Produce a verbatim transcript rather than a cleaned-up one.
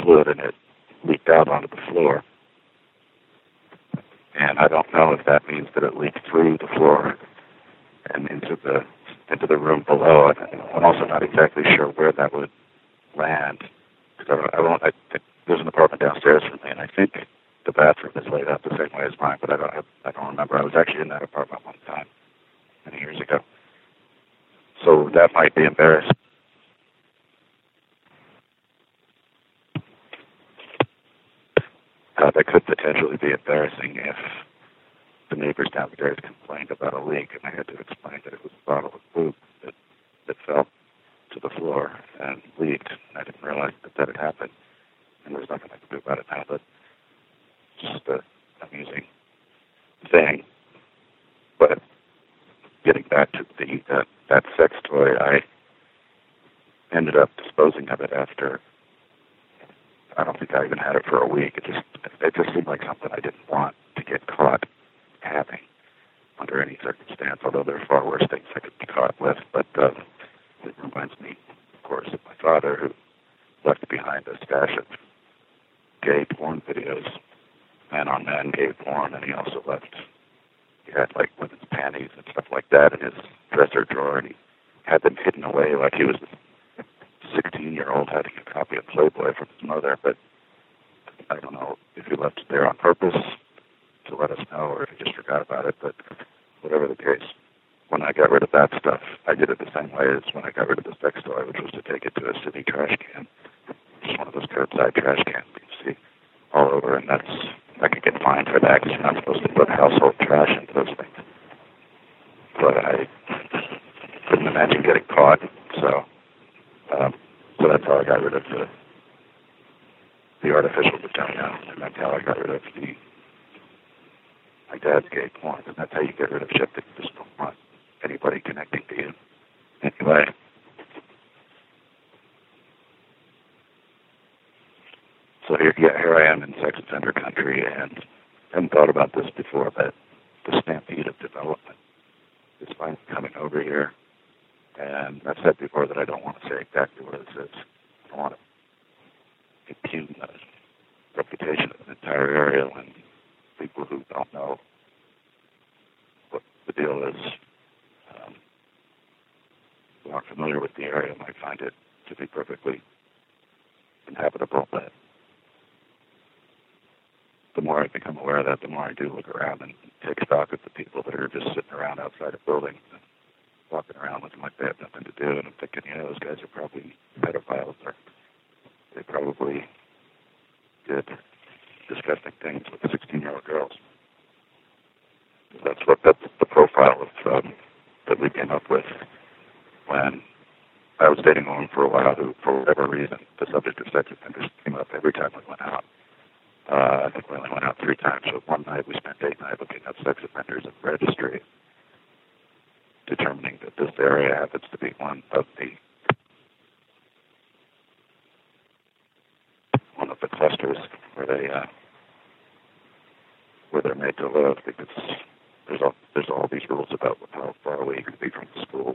fluid and it leaked out onto the floor. And I don't know if that means that it leaked through the floor and into the into the room below. And I'm also not exactly sure where that would land. Because I, I won't. I think there's an apartment downstairs from me, and I think the bathroom is laid out the same way as mine. But I don't. Have, I don't remember. I was actually in that apartment one time many years ago. So that might be embarrassing. Uh, that could potentially be embarrassing if the neighbors downstairs complained about a leak, and I had to explain that it was a bottle of poop that, that fell to the floor and leaked. I didn't realize that that had happened, and there's nothing I can do about it now, but it's just an amusing thing. But getting back to the uh, that sex toy, I ended up disposing of it after. I don't think I even had it for a week. It just it just seemed like something I didn't want to get caught having under any circumstance, although there are far worse things I could be caught with. But uh, it reminds me, of course, of my father, who left behind a stash of gay porn videos, man on man gay porn, and he also left, he had like women's panties and stuff like that in his dresser drawer, and he had them hidden away like he was sixteen-year-old having a copy of Playboy from his mother, but I don't know if he left it there on purpose to let us know or if he just forgot about it, but whatever the case, when I got rid of that stuff, I did it the same way as when I got rid of the sex toy, which was to take it to a city trash can. Just one of those curbside trash cans you can see all over, and that's, I could get fined for that because you're not supposed to put household trash into those things. But I couldn't imagine getting caught, so Um, so that's how I got rid of the, the artificial vagina, and that's how I got rid of the my dad's gay porn, and that's how you get rid of shit that you just don't want anybody connecting to you. Anyway, so here, yeah, here I am in sex offender country, and I hadn't thought about this before, but the stampede of development is finally coming over here. And I've said before that I don't want to say exactly what it is. I don't want to impugn the reputation of an entire area when people who don't know what the deal is, um, who aren't familiar with the area, might find it to be perfectly inhabitable. But the more I become aware of that, the more I do look around and take stock of the people that are just sitting around outside of buildings and walking around looking like they have nothing to do, and I'm thinking, you know, those guys are probably pedophiles, or they probably did disgusting things with sixteen-year-old girls. That's what that's the profile of um, that we came up with when I was dating a woman for a while who, for whatever reason, the subject of sex offenders came up every time we went out. Uh, I think we only went out three times, so one night we spent date night looking up sex offenders at the registry, determining that this area happens to be one of the one of the clusters where they uh, where they're made to live, because there's all there's all these rules about how far away you can be from the school